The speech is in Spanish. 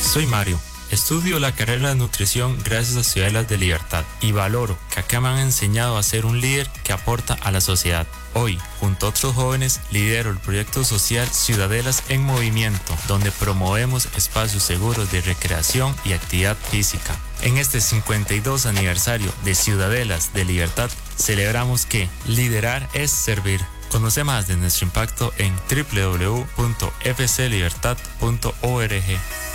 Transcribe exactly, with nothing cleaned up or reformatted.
Soy Mario. Estudio la carrera de nutrición gracias a Ciudadelas de Libertad y valoro que acá me han enseñado a ser un líder que aporta a la sociedad. Hoy, junto a otros jóvenes, lidero el proyecto social Ciudadelas en Movimiento, donde promovemos espacios seguros de recreación y actividad física. En este cincuenta y dos aniversario de Ciudadelas de Libertad, celebramos que liderar es servir. Conoce más de nuestro impacto en doble u doble u doble u punto f c libertad punto org.